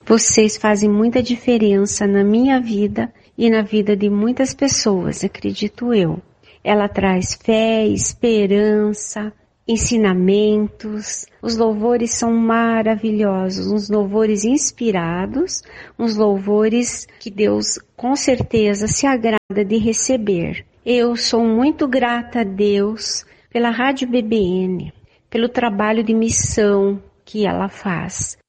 Vocês fazem muita diferença na minha vida e na vida de muitas pessoas, acredito eu. Ela traz fé, esperança, ensinamentos. Os louvores são maravilhosos, uns louvores inspirados, uns louvores que Deus com certeza se agrada de receber. Eu sou muito grata a Deus pela Rádio BBN, pelo trabalho de missão que ela faz.